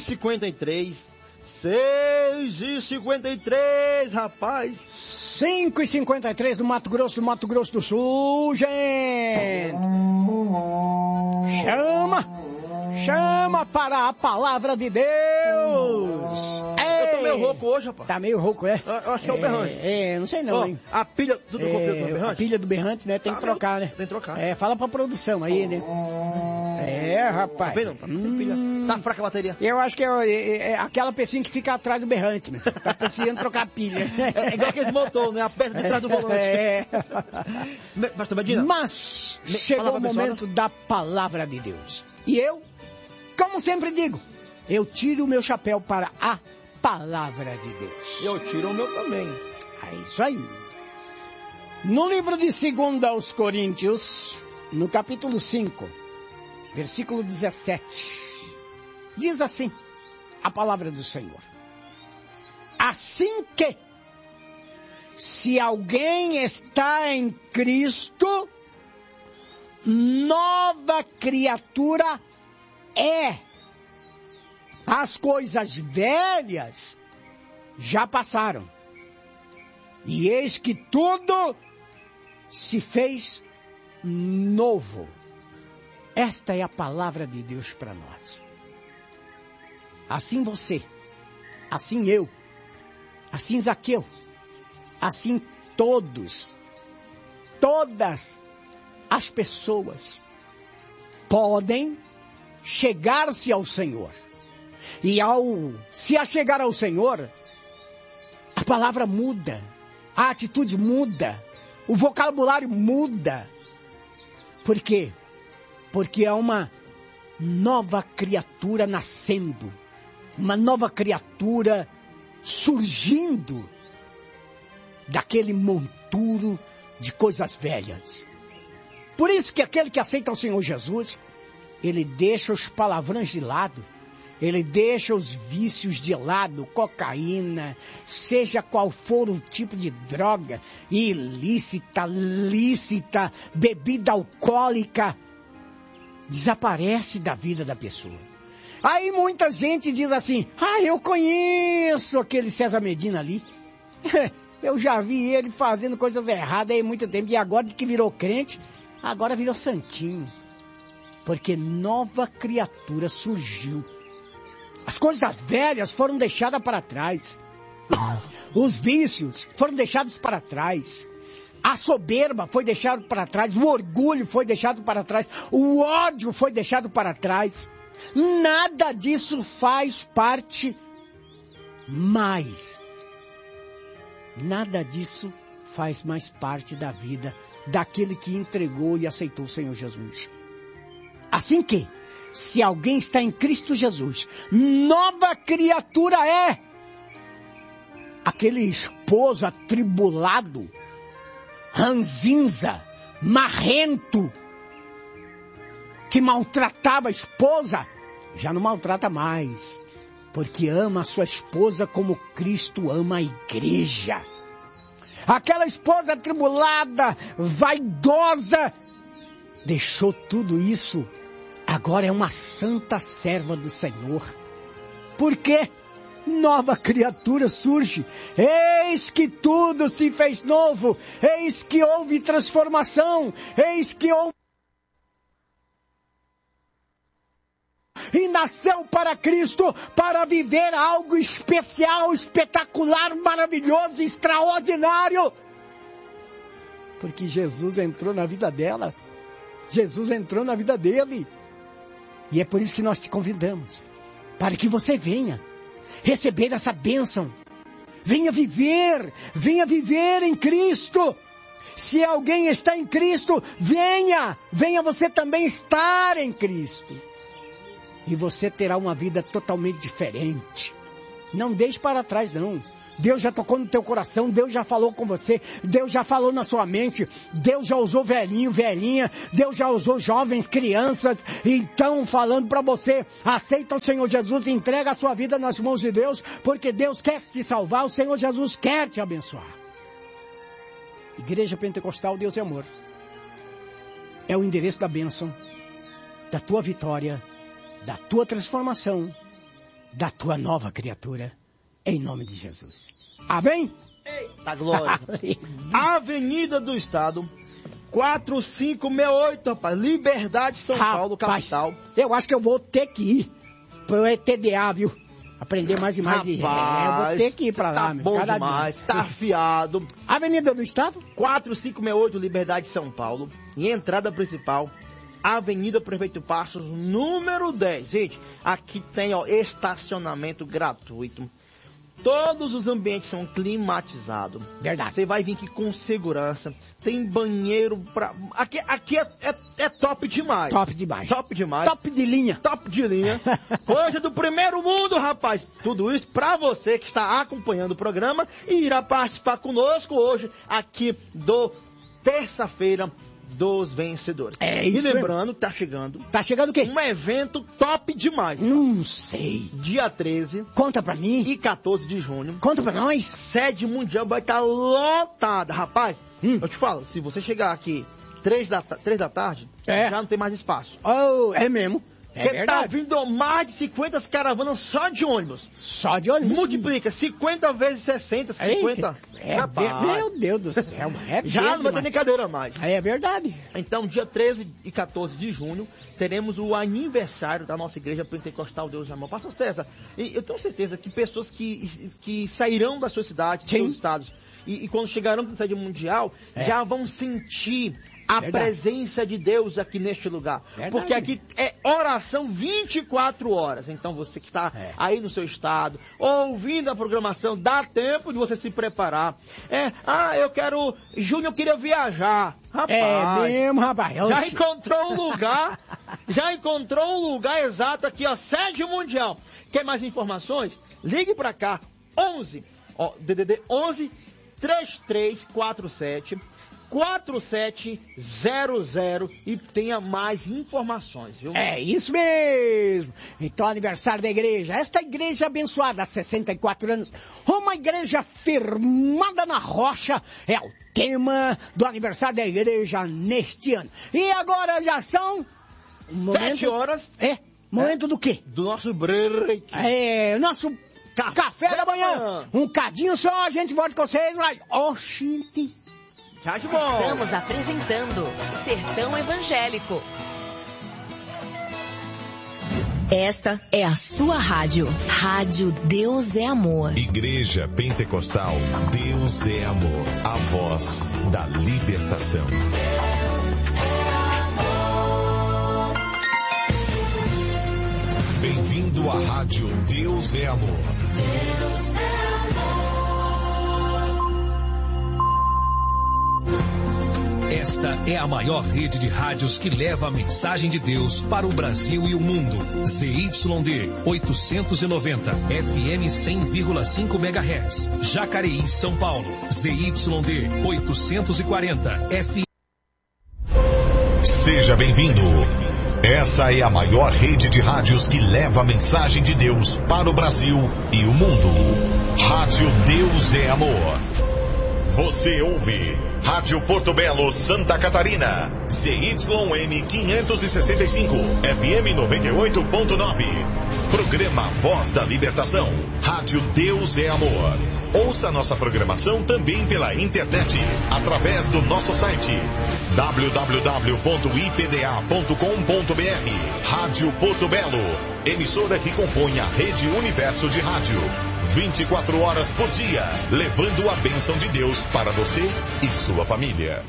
6h53. 6h53, rapaz. 5h53 do Mato Grosso do Sul, gente. Chama para a palavra de Deus. Eu tô meio rouco hoje, rapaz. Tá meio rouco, é? Eu acho que é o berrante. Não sei não, hein? A pilha do berrante? A pilha do berrante, né? Tem que trocar, né? Tem que trocar. Fala pra produção aí, né? Rapaz. Tá vendo? Tá sem pilha. Tá fraca a bateria. Eu acho que é aquela pecinha que fica atrás do berrante, né? Tá precisando trocar a pilha. É igual aqueles motor, né? Aperta de trás do volante. Mas chegou o momento da palavra de Deus. E eu, como sempre digo, eu tiro o meu chapéu para a palavra de Deus. Eu tiro o meu também. É isso aí. No livro de 2 aos Coríntios, no capítulo 5, versículo 17, diz assim a palavra do Senhor. Assim que, se alguém está em Cristo, nova criatura é. As coisas velhas já passaram. E eis que tudo se fez novo. Esta é a palavra de Deus para nós. Assim você, assim eu, assim Zaqueu, assim todas as pessoas podem chegar-se ao Senhor. E ao se achegar ao Senhor, a palavra muda, a atitude muda, o vocabulário muda. Por quê? Porque há uma nova criatura nascendo, uma nova criatura surgindo daquele monturo de coisas velhas. Por isso que aquele que aceita o Senhor Jesus, ele deixa os palavrões de lado, ele deixa os vícios de lado, cocaína, seja qual for o tipo de droga, ilícita, lícita, bebida alcoólica, desaparece da vida da pessoa. Aí muita gente diz assim, eu conheço aquele César Medina ali. Eu já vi ele fazendo coisas erradas aí há muito tempo, e agora que virou crente, agora virou santinho. Porque nova criatura surgiu. As coisas velhas foram deixadas para trás. Os vícios foram deixados para trás. A soberba foi deixada para trás. O orgulho foi deixado para trás. O ódio foi deixado para trás. Nada disso faz parte mais. Nada disso faz mais parte da vida daquele que entregou e aceitou o Senhor Jesus. Assim que, se alguém está em Cristo Jesus, nova criatura é. Aquele esposo atribulado, ranzinza, marrento, que maltratava a esposa, já não maltrata mais, porque ama a sua esposa como Cristo ama a igreja. Aquela esposa atribulada, vaidosa, deixou tudo isso. Agora é uma santa serva do Senhor. Por quê? Nova criatura surge. Eis que tudo se fez novo. Eis que houve transformação. Eis que houve... E nasceu para Cristo, para viver algo especial, espetacular, maravilhoso, extraordinário. Porque Jesus entrou na vida dela. Jesus entrou na vida dele. E é por isso que nós te convidamos, para que você venha receber essa bênção. Venha viver em Cristo. Se alguém está em Cristo, venha você também estar em Cristo. E você terá uma vida totalmente diferente. Não deixe para trás, não. Deus já tocou no teu coração, Deus já falou com você, Deus já falou na sua mente, Deus já usou velhinho, velhinha, Deus já usou jovens, crianças. Então, falando para você, aceita o Senhor Jesus, entrega a sua vida nas mãos de Deus, porque Deus quer te salvar, o Senhor Jesus quer te abençoar. Igreja Pentecostal Deus é Amor é o endereço da bênção, da tua vitória, da tua transformação da tua nova criatura, em nome de Jesus. Amém? Eita glória. Avenida do Estado, 4568, rapaz. Liberdade, São Paulo, capital. Eu acho que eu vou ter que ir pro ETDA, viu? Aprender mais e mais. Rapaz, eu vou ter que ir pra lá, tá meu. bom Cada demais, dia. tá afiado. Avenida do Estado? 4568, Liberdade, São Paulo. E entrada principal, Avenida Prefeito Passos, número 10. Gente, aqui tem, ó, estacionamento gratuito. Todos os ambientes são climatizados. Verdade. Você vai vir aqui com segurança. Tem banheiro pra... Aqui é top demais. Top demais. Top demais. Top de linha. Top de linha. Coisa do primeiro mundo, rapaz. Tudo isso pra você que está acompanhando o programa e irá participar conosco hoje aqui do Terça-feira dos Vencedores. É isso. E lembrando, tá chegando. Tá chegando o quê? Um evento top demais. Não sei. Dia 13 Conta pra mim. e 14 de junho. Conta pra nós. Sede mundial vai estar lotada, rapaz. Eu te falo, se você chegar aqui 3 da tarde, já não tem mais espaço. Oh, é mesmo. É Porque tá verdade. vindo mais de 50 caravanas só de ônibus. Só de ônibus. Multiplica 50 vezes 60, 50. Rapaz, meu Deus do céu. É já mesmo, não vai ter mas- nem cadeira mais. É verdade. Então, dia 13 e 14 de junho, teremos o aniversário da nossa igreja pentecostal Deus de Amor. Pastor César, e eu tenho certeza que pessoas que sairão da sua cidade, dos Sim. seus estados, e quando chegarão na sede mundial, já vão sentir a Verdade. presença de Deus aqui neste lugar. Verdade. Porque aqui é oração 24 horas. Então você que está aí no seu estado, ouvindo a programação, dá tempo de você se preparar. Eu quero... Júnior queria viajar. Rapaz, É mesmo, rapaz. já Oxi. encontrou um lugar, exato aqui, ó, sede mundial. Quer mais informações? Ligue pra cá, 11, ó, DDD 11 3347 4700 e tenha mais informações, viu? É isso mesmo. Então, aniversário da igreja. Esta igreja abençoada há 64 anos. Uma igreja firmada na rocha. É o tema do aniversário da igreja neste ano. E agora já são... 7 horas. Momento do quê? Do nosso break. Nosso café da manhã. Um cadinho só, a gente volta com vocês. Oxente. Já de bom. Estamos apresentando Sertão Evangélico. Esta é a sua rádio. Rádio Deus é Amor. Igreja Pentecostal Deus é Amor. A voz da libertação. Bem-vindo à rádio Deus é Amor. Esta é a maior rede de rádios que leva a mensagem de Deus para o Brasil e o mundo. ZYD 890, FM 100,5 MHz. Jacareí, São Paulo. ZYD 840, FM. Seja bem-vindo. Essa é a maior rede de rádios que leva a mensagem de Deus para o Brasil e o mundo. Rádio Deus é Amor. Você ouve Rádio Porto Belo, Santa Catarina. ZYM 565, FM 98.9. Programa Voz da Libertação. Rádio Deus é Amor. Ouça nossa programação também pela internet, através do nosso site www.ipda.com.br. Rádio Porto Belo, emissora que compõe a Rede Universo de Rádio. 24 horas por dia, levando a bênção de Deus para você e sua família.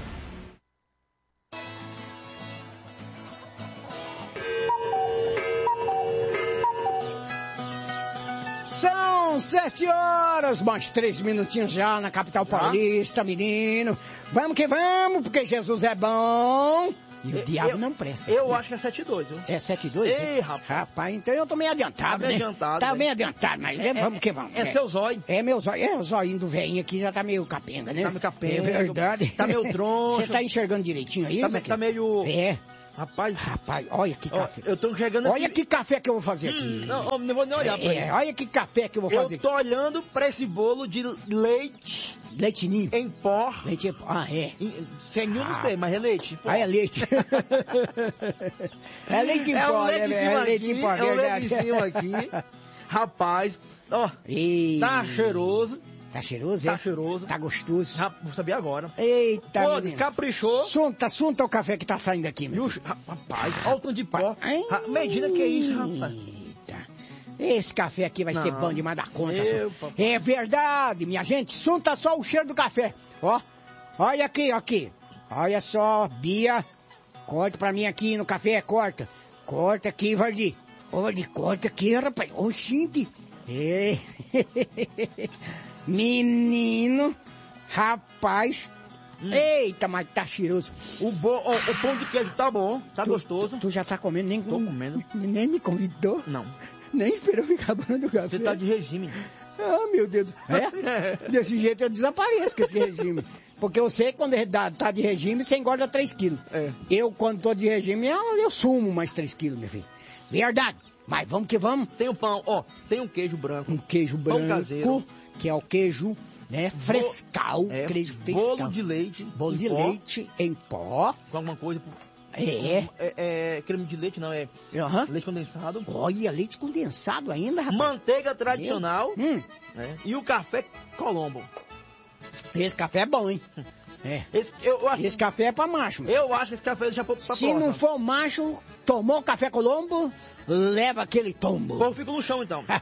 São 7 horas, mais 3 minutinhos já na capital paulista, menino. Vamos que vamos, porque Jesus é bom e o diabo não presta. Eu acho que é 7-2, viu? É 7-2? Ei, rapaz. Rapaz, então eu tô meio adiantado, Tá meio né? adiantado, Tá né? meio adiantado, mas vamos que vamos. É seu zóio. É meu zóio. É o zóio do velhinho aqui já tá meio capenga, né? Tá meio capenga. É verdade. Tá meio troncho. Você tá enxergando direitinho aí, Zé? Tá meio... É. Rapaz, Olha que café. eu tô enxergando aqui... Olha que café que eu vou fazer aqui. Não vou nem olhar pra isso. Olha que café que eu vou fazer Eu tô olhando pra esse bolo de leite aqui. Leitinho. em pó. Leite em pó. Ah, é. Sem ninho, não sei, mas é leite. Pô. Ah, é leite. É leite em pó, né, velho? É leite em pó, é um verdade. leitinho aqui. Rapaz, ó, tá cheiroso. Tá cheiroso, Tá cheiroso. Tá gostoso. Vou saber agora. Eita, Pô, menino. Caprichou. Sunta o café que tá saindo aqui, meu. Rapaz, olha o tanto de pó. Medida que é isso, rapaz. Eita. Esse café aqui vai ser bom demais da conta. Papai. É verdade, minha gente. Sunta só o cheiro do café. Ó, olha aqui. Olha só, Bia. Corta pra mim aqui no café, corta. Corta aqui, Vardi. Olha, corta aqui, rapaz. Oxente. Menino, rapaz. Eita, mas tá cheiroso. O pão de queijo tá bom, tá gostoso. Tu já tá comendo? Nem Tô comendo. Nem me convidou? Não. Nem esperou ficar bom do café. Você tá de regime. Ah, meu Deus. É? Desse jeito eu desapareço com esse regime. Porque eu sei que quando tá de regime, você engorda 3 quilos. É. Eu, quando tô de regime, eu sumo mais 3 quilos, meu filho. Verdade. Mas vamos que vamos. Tem um pão, ó, tem um queijo branco. Um queijo Pão branco, caseiro. que é o queijo, né, frescal. Queijo frescal. Bolo de leite. Bolo de pó, leite em pó. Com alguma coisa. Creme de leite, não, leite condensado. Olha, leite condensado ainda, rapaz. Manteiga tradicional. E o café Colombo. Esse café é bom, hein? Esse café é pra macho. Eu acho que esse café já foi pra Se não for macho, tomou o café Colombo, leva aquele tombo. O povo fica no chão, então. Tá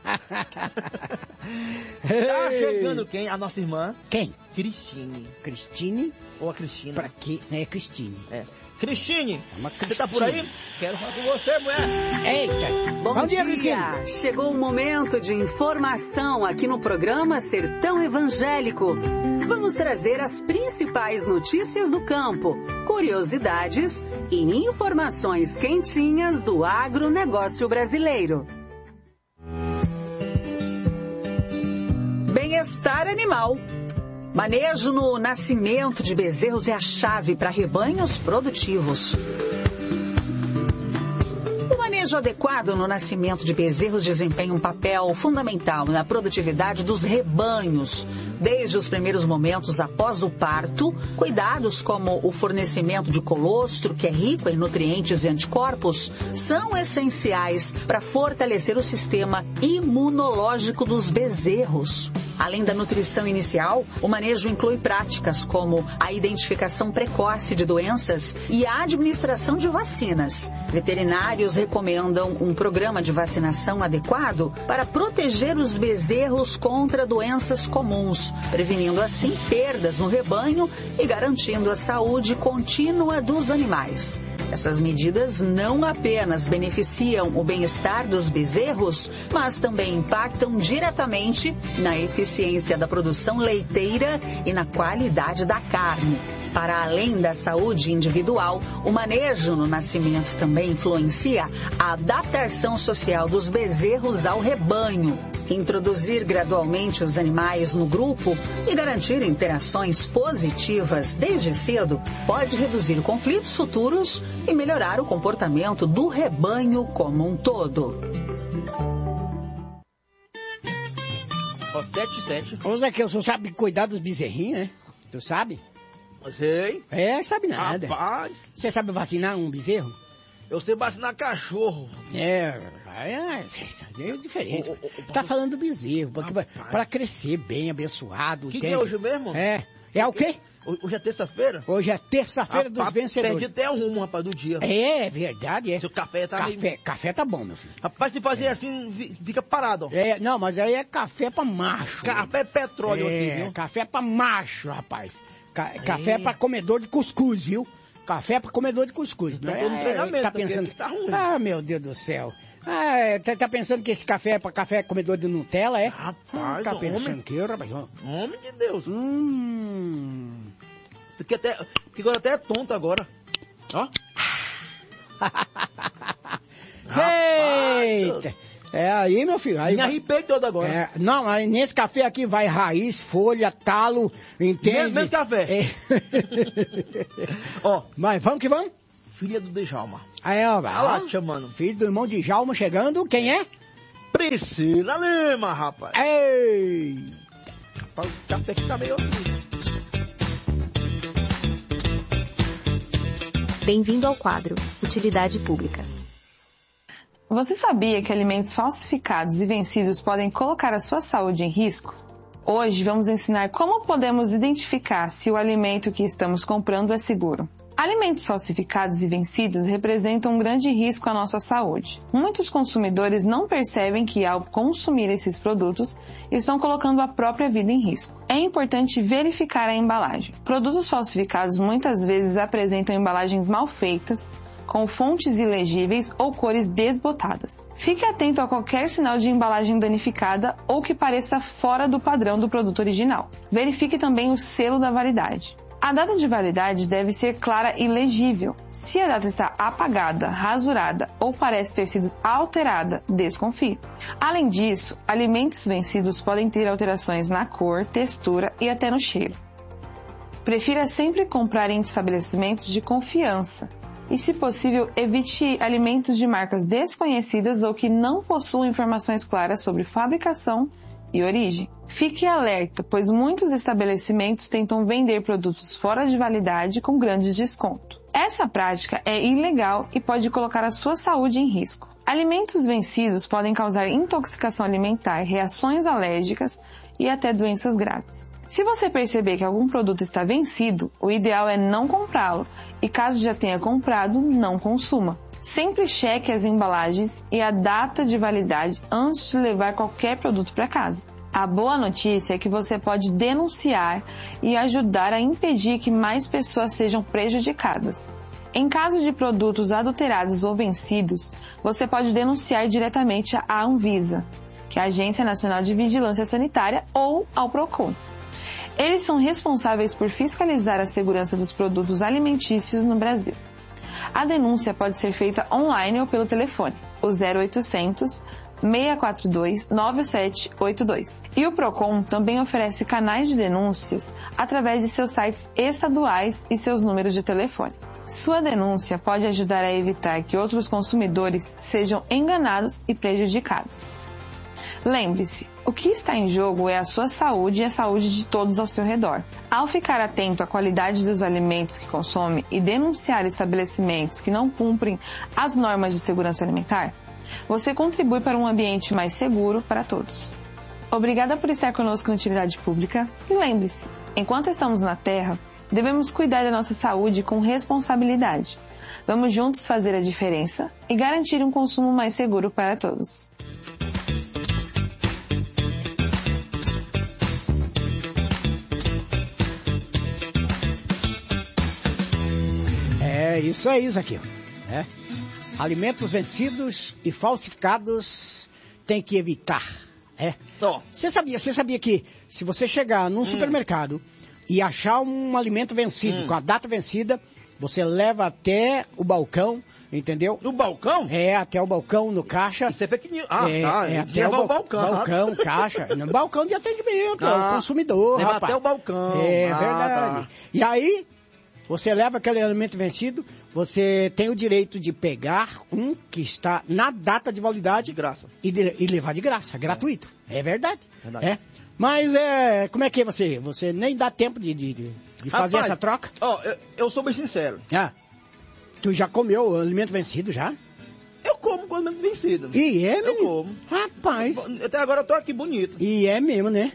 chegando quem? A nossa irmã. Quem? Cristine. Cristine? Ou a Cristina. Pra quê? É Cristine. Cristine, você tá por aí? Quero falar com você, mulher. Eita. Bom dia. Chegou o momento de informação aqui no programa Sertão Evangélico. Vamos trazer as principais notícias do campo, curiosidades e informações quentinhas do agronegócio brasileiro. Bem-estar animal. Manejo no nascimento de bezerros é a chave para rebanhos produtivos. O manejo adequado no nascimento de bezerros desempenha um papel fundamental na produtividade dos rebanhos. Desde os primeiros momentos após o parto, cuidados como o fornecimento de colostro, que é rico em nutrientes e anticorpos, são essenciais para fortalecer o sistema imunológico dos bezerros. Além da nutrição inicial, o manejo inclui práticas como a identificação precoce de doenças e a administração de vacinas. Veterinários recomendam um programa de vacinação adequado para proteger os bezerros contra doenças comuns, prevenindo assim perdas no rebanho e garantindo a saúde contínua dos animais. Essas medidas não apenas beneficiam o bem-estar dos bezerros, mas também impactam diretamente na eficiência da produção leiteira e na qualidade da carne. Para além da saúde individual, o manejo no nascimento também influencia a adaptação social dos bezerros ao rebanho. Introduzir gradualmente os animais no grupo e garantir interações positivas desde cedo pode reduzir conflitos futuros e melhorar o comportamento do rebanho como um todo. 7-7. Ô Zé, que você sabe cuidar dos bezerrinhos, né? Tu sabe? Sei. Sabe nada. Rapaz. Você sabe vacinar um bezerro? Eu sei vacinar cachorro. É diferente. Tá falando do bezerro, porque para crescer bem, abençoado. Que é hoje mesmo? É o quê? Hoje é terça-feira? Hoje é terça-feira dos vencedores. Perdi até o rumo, rapaz, do dia. É verdade, Seu café tá Café tá bom, meu filho. Rapaz, se fazer assim, fica parado, ó. Não, mas aí é café pra macho. Café petróleo aqui, viu? Café pra macho, rapaz. Café pra comedor de cuscuz, viu? Café pra comedor de cuscuz. Então, no treinamento, tá pensando que tá ruim. Ah, meu Deus do céu. Tá pensando que esse café é pra café comedor de Nutella, é? Rapaz, tá pensando que eu, rapaz? Homem de Deus. Ficou até tonto agora. Ó. Eita! Aí, meu filho. Aí me arrepei todo agora. Não, aí nesse café aqui vai raiz, folha, talo, entende? Mesmo café. Ó, mas vamos que vamos? Filha do Djalma. Olha lá, te chamando. Filho do irmão de Djalma chegando, quem é? Priscila Lima, rapaz. Ei! Rapaz, o café aqui tá meio assim. Bem-vindo ao quadro Utilidade Pública. Você sabia que alimentos falsificados e vencidos podem colocar a sua saúde em risco? Hoje vamos ensinar como podemos identificar se o alimento que estamos comprando é seguro. Alimentos falsificados e vencidos representam um grande risco à nossa saúde. Muitos consumidores não percebem que, ao consumir esses produtos, estão colocando a própria vida em risco. É importante verificar a embalagem. Produtos falsificados muitas vezes apresentam embalagens mal feitas, com fontes ilegíveis ou cores desbotadas. Fique atento a qualquer sinal de embalagem danificada ou que pareça fora do padrão do produto original. Verifique também o selo da validade. A data de validade deve ser clara e legível. Se a data está apagada, rasurada ou parece ter sido alterada, desconfie. Além disso, alimentos vencidos podem ter alterações na cor, textura e até no cheiro. Prefira sempre comprar em estabelecimentos de confiança. E, se possível, evite alimentos de marcas desconhecidas ou que não possuam informações claras sobre fabricação e origem. Fique alerta, pois muitos estabelecimentos tentam vender produtos fora de validade com grande desconto. Essa prática é ilegal e pode colocar a sua saúde em risco. Alimentos vencidos podem causar intoxicação alimentar, reações alérgicas e até doenças graves. Se você perceber que algum produto está vencido, o ideal é não comprá-lo e, caso já tenha comprado, não consuma. Sempre cheque as embalagens e a data de validade antes de levar qualquer produto para casa. A boa notícia é que você pode denunciar e ajudar a impedir que mais pessoas sejam prejudicadas. Em caso de produtos adulterados ou vencidos, você pode denunciar diretamente à Anvisa, que é a Agência Nacional de Vigilância Sanitária, ou ao Procon. Eles são responsáveis por fiscalizar a segurança dos produtos alimentícios no Brasil. A denúncia pode ser feita online ou pelo telefone, o 0800 642 9782. E o Procon também oferece canais de denúncias através de seus sites estaduais e seus números de telefone. Sua denúncia pode ajudar a evitar que outros consumidores sejam enganados e prejudicados. Lembre-se, o que está em jogo é a sua saúde e a saúde de todos ao seu redor. Ao ficar atento à qualidade dos alimentos que consome e denunciar estabelecimentos que não cumprem as normas de segurança alimentar, você contribui para um ambiente mais seguro para todos. Obrigada por estar conosco na Utilidade Pública e lembre-se, enquanto estamos na Terra, devemos cuidar da nossa saúde com responsabilidade. Vamos juntos fazer a diferença e garantir um consumo mais seguro para todos. É isso aí, Zaqueu. Alimentos vencidos e falsificados tem que evitar. Você sabia que se você chegar num supermercado e achar um alimento vencido, com a data vencida, você leva até o balcão, entendeu? No balcão? Até o balcão, no caixa. Isso é fake news. Até o balcão, caixa. No balcão de atendimento, o consumidor, leva rapaz. até o balcão. Verdade. E aí, você leva aquele alimento vencido, você tem o direito de pegar um que está na data de validade. De graça. E levar de graça, gratuito. É verdade. Mas como é que você nem dá tempo de fazer essa troca? Eu sou bem sincero. Tu já comeu o alimento vencido já? Eu como com alimento vencido. E é, menino? Eu como. Rapaz. Até agora eu tô aqui bonito. E é mesmo, né?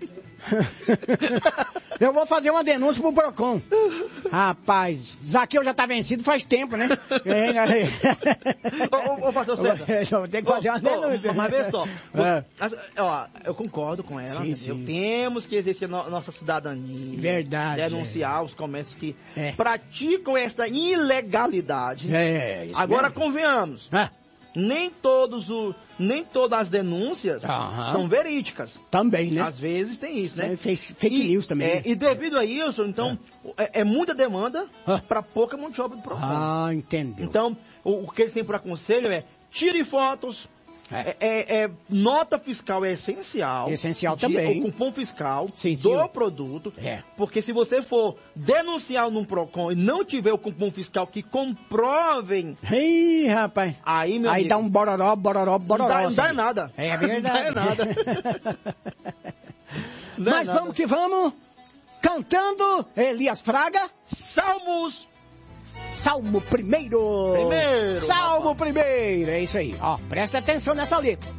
Eu vou fazer uma denúncia pro Procon. Rapaz, Zaqueu já tá vencido faz tempo, né? Ô, pastor César. Eu tenho que fazer uma denúncia. Mas vê só. Eu concordo com ela. Sim. Temos que exercer nossa cidadania. Verdade. Denunciar os comércios que praticam essa ilegalidade. Isso agora, mesmo. Convenhamos. Nem todas as denúncias são verídicas. Também, né? Às vezes tem isso, né? Fake news também. E devido a isso, então, é muita demanda para pouca mão de obra do Procon. Entendeu. Então, o que eles têm por aconselho é tire fotos. Nota fiscal é essencial. Essencial também. O cupom fiscal sim. do produto. Porque se você for denunciar num Procon e não tiver o cupom fiscal que comprovem... Ih, rapaz. Aí, meu amigo, dá um bororó. Não dá nada. É verdade. Não dá nada. Mas vamos que vamos. Cantando Elias Fraga. Salmos Salmo 1º. Salmo 1º, é isso aí. Ó, presta atenção nessa letra.